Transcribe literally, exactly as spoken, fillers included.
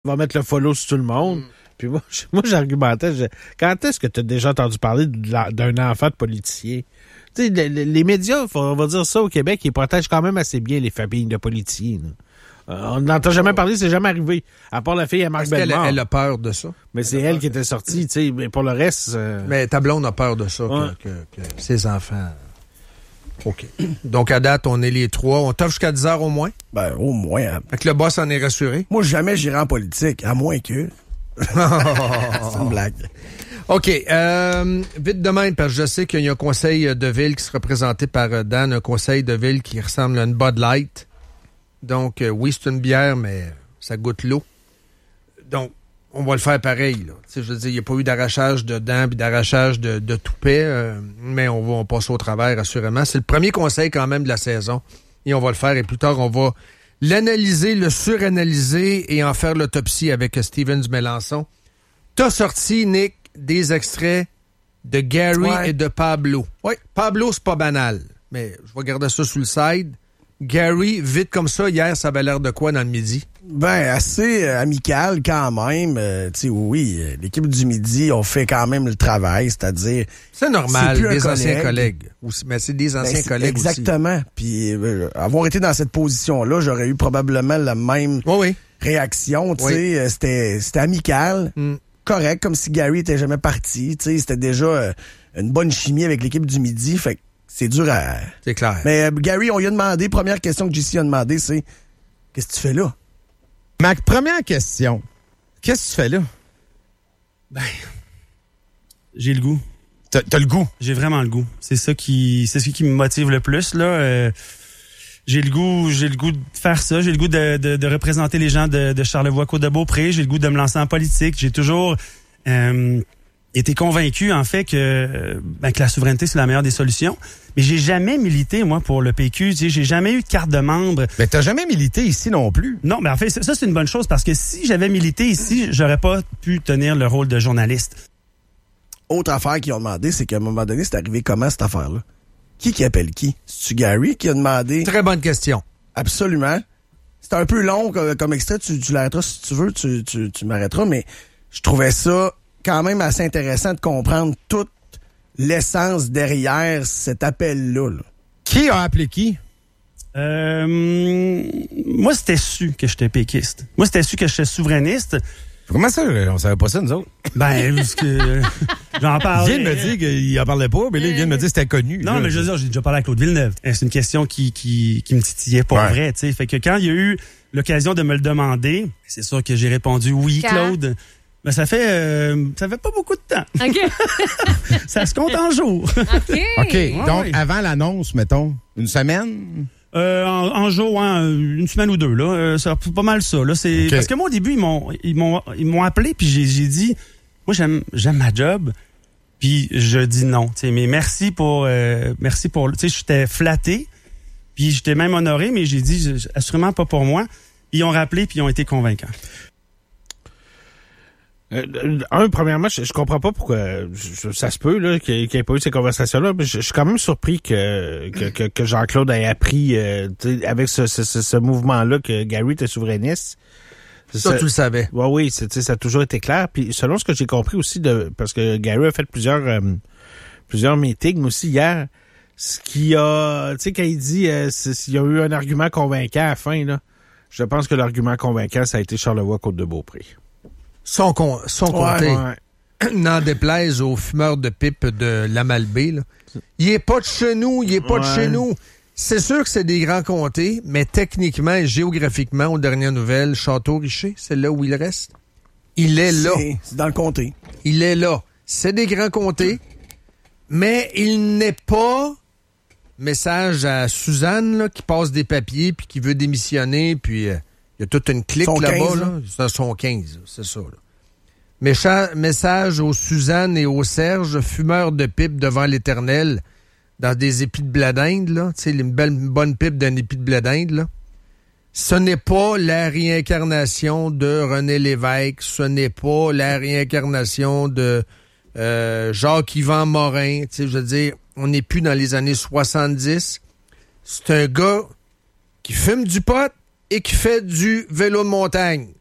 va mettre le follow sur tout le monde. Mm. Puis moi, moi j'argumentais, je, quand est-ce que tu as déjà entendu parler de la, d'un enfant de politicien? Tu sais, les, les médias, on va dire ça au Québec, ils protègent quand même assez bien les familles de politiciens. Euh, on n'entend jamais parler, c'est jamais arrivé. À part la fille à Marc Bellemare. Elle, elle a peur de ça. Mais elle c'est elle qui était sortie, tu sais. Mais pour le reste... Euh... Mais ta blonde a peur de ça, ouais. que, que, que ses enfants... OK. Donc, à date, on est les trois. On t'offre jusqu'à dix heures au moins? Ben, au moins. Hein. Fait que le boss en est rassuré? Moi, jamais j'irai en politique, à moins que... C'est une blague. OK. Euh, vite de même, parce que je sais qu'il y a un conseil de ville qui sera présenté par Dan, un conseil de ville qui ressemble à une Bud Light. Donc, euh, oui, c'est une bière, mais ça goûte l'eau. Donc, on va le faire pareil. Là. Je veux dire, il n'y a pas eu d'arrachage de dents et d'arrachage de, de toupet, euh, mais on va on passe au travers, assurément. C'est le premier conseil quand même de la saison. Et on va le faire. Et plus tard, on va l'analyser, le suranalyser et en faire l'autopsie avec Steven Melançon. T'as sorti, Nick, des extraits de Gary ouais. et de Pablo. Oui, Pablo, c'est pas banal, mais je vais garder ça sous le side. Gary, vite comme ça, hier, ça avait l'air de quoi dans le midi? Ben, assez euh, amical quand même. Euh, tu sais, oui, euh, l'équipe du Midi ont fait quand même le travail, c'est-à-dire... C'est normal, c'est des anciens collègues. Aussi, mais c'est des anciens ben, c'est collègues exactement. aussi. Puis, euh, avoir été dans cette position-là, j'aurais eu probablement la même oui, oui. réaction. Tu sais, oui. euh, c'était, c'était amical, mm. correct, comme si Gary était jamais parti. Tu sais, c'était déjà euh, une bonne chimie avec l'équipe du Midi, fait que c'est dur à... C'est clair. Mais euh, Gary, on lui a demandé, première question que J C a demandé, c'est « Qu'est-ce que tu fais là? » Ma première question, qu'est-ce que tu fais là? Ben, j'ai le goût. T'as, t'as le goût? J'ai vraiment le goût. C'est ça qui, c'est ce qui me motive le plus, là. Euh, j'ai le goût, j'ai le goût de faire ça. J'ai le goût de, de, de représenter les gens de, de Charlevoix-Côte-de-Beaupré. J'ai le goût de me lancer en politique. J'ai toujours... Euh, été convaincu, en fait, que, ben, que la souveraineté, c'est la meilleure des solutions. Mais j'ai jamais milité, moi, pour le P Q. Tu sais, j'ai jamais eu de carte de membre. Mais t'as jamais milité ici non plus. Non, mais en fait, ça, c'est une bonne chose parce que si j'avais milité ici, j'aurais pas pu tenir le rôle de journaliste. Autre affaire qu'ils ont demandé, c'est qu'à un moment donné, c'est arrivé comment, cette affaire-là? Qui qui appelle qui? C'est-tu Gary qui a demandé? Très bonne question. Absolument. C'est un peu long comme, comme extrait. Tu, tu l'arrêteras si tu veux, tu, tu, tu m'arrêteras, mais je trouvais ça quand même assez intéressant de comprendre toute l'essence derrière cet appel-là. Là. Qui a appelé qui? Euh, moi, c'était su que j'étais péquiste. Moi, c'était su que j'étais souverainiste. Comment ça? On savait pas ça, nous autres? Ben, parce que j'en parle. Il vient de me dire qu'il en parlait pas, mais là, il vient de me dire que c'était connu. Non, là. mais je veux dire, j'ai déjà parlé à Claude Villeneuve. C'est une question qui, qui, qui me titillait pour ouais. vrai, tu sais. Fait que quand il y a eu l'occasion de me le demander, c'est sûr que j'ai répondu oui, Claude. Ben, ça fait euh, ça fait pas beaucoup de temps. OK. Ça se compte en jours. OK. OK. Ouais, donc, ouais. avant l'annonce, mettons, une semaine? Euh, en, en jour, hein, une semaine ou deux, là. Euh, c'est pas mal ça, là. C'est, okay. Parce que moi, au début, ils m'ont, ils m'ont, ils m'ont appelé, puis j'ai, j'ai dit, moi, j'aime, j'aime ma job, puis je dis non. Tu sais, mais merci pour, euh, merci pour, tu sais, j'étais flatté, puis j'étais même honoré, mais j'ai dit, assurément pas pour moi. Ils ont rappelé, puis ils ont été convaincants. Euh, un, premièrement, je, je comprends pas pourquoi je, ça se peut là qu'il n'y ait pas eu ces conversations-là, mais je, je suis quand même surpris que que, que, que Jean-Claude ait appris euh, avec ce, ce, ce, ce mouvement-là que Gary était souverainiste. Ça, ça tu le savais. Ouais, oui, c'est, ça a toujours été clair. Puis selon ce que j'ai compris aussi, de parce que Gary a fait plusieurs euh, plusieurs meetings aussi hier, ce qui a, tu sais, quand il dit euh, s'il y a eu un argument convaincant à la fin, là, je pense que l'argument convaincant, ça a été Charlevoix-Côte-de-Beaupré. Son, con, son ouais, comté, ouais. N'en déplaise aux fumeurs de pipe de la Malbaie, là. Il est pas de chez nous, il est pas ouais. de chez nous. C'est sûr que c'est des grands comtés, mais techniquement et géographiquement, aux dernières nouvelles, Château-Richer, c'est là où il reste. Il est là. C'est, c'est dans le comté. Il est là. C'est des grands comtés, mais il n'est pas... Message à Suzanne, là, qui passe des papiers puis qui veut démissionner, puis... Euh, il y a toute une clique là-bas, quinze, là. Ça, sont quinze, c'est ça, là. Mécha- message aux Suzanne et aux Serge, fumeurs de pipe devant l'Éternel, dans des épis de blé d'Inde, là. Tu sais, une belle, une bonne pipe d'un épi de blé d'Inde, là. Ce n'est pas la réincarnation de René Lévesque, ce n'est pas la réincarnation de euh, Jacques-Yvan Morin. Tu sais, je veux dire, on n'est plus dans les années soixante-dix. C'est un gars qui fume du pot et qui fait du vélo de montagne.